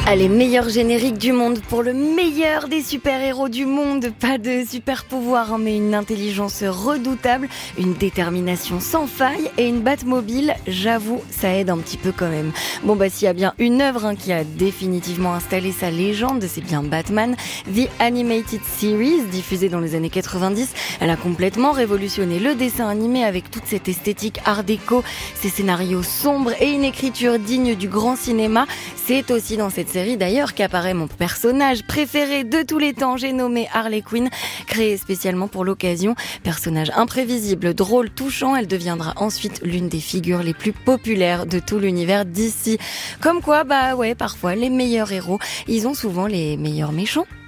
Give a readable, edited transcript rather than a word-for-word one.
Allez, meilleur générique du monde pour le meilleur des super-héros du monde. Pas de super-pouvoir, mais une intelligence redoutable, une détermination sans faille et une Batmobile. J'avoue, ça aide un petit peu quand même. Bon s'il y a bien une œuvre qui a définitivement installé sa légende, c'est bien Batman. The Animated Series, diffusée dans les années 90, elle a complètement révolutionné le dessin animé avec toute cette esthétique art déco, ses scénarios sombres et une écriture digne du grand cinéma. C'est aussi dans cette série d'ailleurs qu'apparaît mon personnage préféré de tous les temps, j'ai nommé Harley Quinn, créée spécialement pour l'occasion. Personnage imprévisible, drôle, touchant, elle deviendra ensuite l'une des figures les plus populaires de tout l'univers DC. Comme quoi, parfois les meilleurs héros, ils ont souvent les meilleurs méchants.